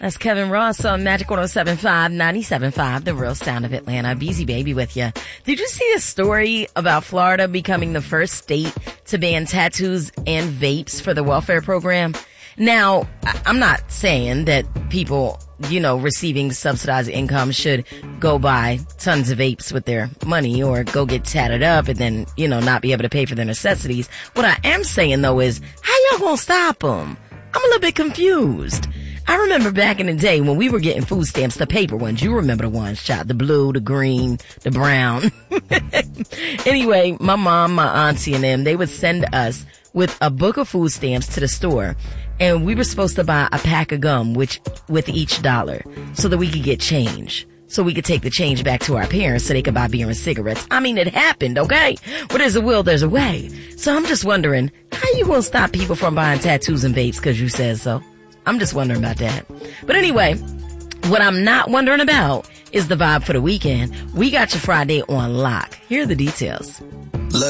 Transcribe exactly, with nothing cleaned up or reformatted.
That's Kevin Ross on Magic one oh seven point five, ninety-seven point five, the real sound of Atlanta. Beezy Baby with you. Did you see a story about Florida becoming the first state to ban tattoos and vapes for the welfare program? Now, I'm not saying that people, you know, receiving subsidized income should go buy tons of vapes with their money or go get tatted up and then, you know, not be able to pay for their necessities. What I am saying, though, is how y'all gonna stop them? I'm a little bit confused. I remember back in the day when we were getting food stamps, the paper ones. You remember the ones, child. The blue, the green, the brown. Anyway, my mom, my auntie, and them, they would send us with a book of food stamps to the store. And we were supposed to buy a pack of gum which with each dollar so that we could get change. So we could take the change back to our parents so they could buy beer and cigarettes. I mean, it happened, okay? Well, there's a will, there's a way. So I'm just wondering, how you gonna stop people from buying tattoos and vapes because you said so? I'm just wondering about that. But anyway, what I'm not wondering about is the vibe for the weekend. We got your Friday on lock. Here are the details.